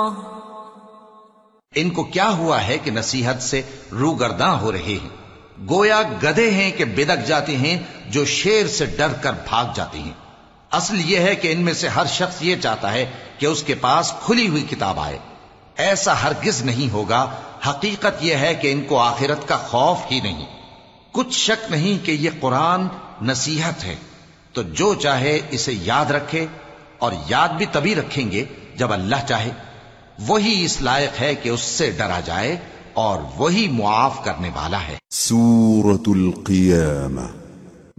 इनको क्या हुआ है कि नसीहत से रूगर्दां हो रहे हैं, गोया गधे हैं कि बिदक जाते हैं जो शेर से डर कर भाग जाते हैं। असल यह है कि इनमें से हर शख्स यह चाहता है कि उसके पास खुली हुई किताब आए। ऐसा हरगिज नहीं होगा। हकीकत यह है कि इनको आखिरत का खौफ ही नहीं। कुछ शक नहीं कि यह कुरान नसीहत है, तो जो चाहे इसे याद रखे, और याद भी तभी रखेंगे जब अल्लाह चाहे। वही इस लायक है कि उससे डरा जाए और वही मुआफ करने वाला है। सूरतुल क़ियामह।